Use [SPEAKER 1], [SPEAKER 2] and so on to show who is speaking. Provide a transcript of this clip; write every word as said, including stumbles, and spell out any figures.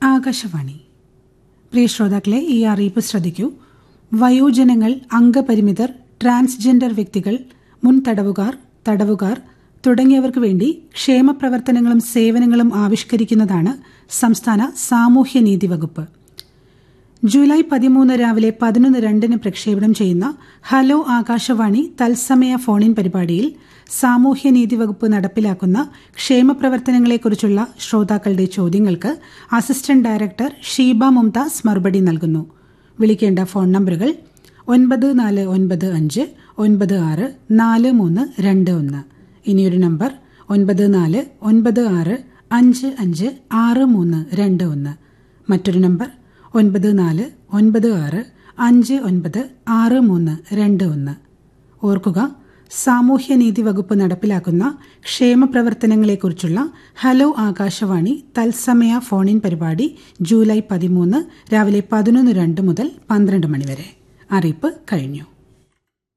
[SPEAKER 1] ആകാശവാണി. പ്രിയ ശ്രോതാക്കളെ, ഈ അറിയിപ്പ് ശ്രദ്ധിക്കൂ. വയോജനങ്ങൾ, അംഗപരിമിതർ, ട്രാൻസ്ജെൻഡർ വ്യക്തികൾ, മുൻ തടവുകാർ, തടവുകാർ തുടങ്ങിയവർക്ക് വേണ്ടി ക്ഷേമപ്രവർത്തനങ്ങളും സേവനങ്ങളും ആവിഷ്കരിക്കുന്നതാണ് സംസ്ഥാന സാമൂഹ്യനീതി വകുപ്പ്. ജൂലൈ പതിമൂന്ന് രാവിലെ പതിനൊന്ന് രണ്ടിന് പ്രക്ഷേപണം ചെയ്യുന്ന ഹലോ ആകാശവാണി തത്സമയ ഫോണിൻ പരിപാടിയിൽ സാമൂഹ്യനീതി വകുപ്പ് നടപ്പിലാക്കുന്ന ക്ഷേമപ്രവർത്തനങ്ങളെക്കുറിച്ചുള്ള ശ്രോതാക്കളുടെ ചോദ്യങ്ങൾക്ക് അസിസ്റ്റന്റ് ഡയറക്ടർ ഷീബ മുംതാസ് മറുപടി നൽകുന്നു. വിളിക്കേണ്ട ഫോൺ നമ്പറുകൾ ഒൻപത് നാല് ഒൻപത് അഞ്ച് ഒൻപത് ആറ് നാല് മൂന്ന് രണ്ട് ഒന്ന്. ഇനിയൊരു നമ്പർ ഒൻപത് നാല് ഒൻപത് ആറ് അഞ്ച് അഞ്ച് ആറ് മൂന്ന് രണ്ട് ഒന്ന്. മറ്റൊരു നമ്പർ ഒൻപത് നാല് ഒൻപത് ആറ് അഞ്ച് ഒൻപത് ആറ് മൂന്ന് രണ്ട് ഒന്ന്. ഓർക്കുക, സാമൂഹ്യനീതി വകുപ്പ് നടപ്പിലാക്കുന്ന ക്ഷേമപ്രവർത്തനങ്ങളെക്കുറിച്ചുള്ള ഹലോ ആകാശവാണി തത്സമയ ഫോണിൻ പരിപാടി ജൂലൈ പതിമൂന്ന് രാവിലെ പതിനൊന്ന് രണ്ട് മുതൽ പന്ത്രണ്ട് മണിവരെ. അറിയിപ്പ് കഴിഞ്ഞു.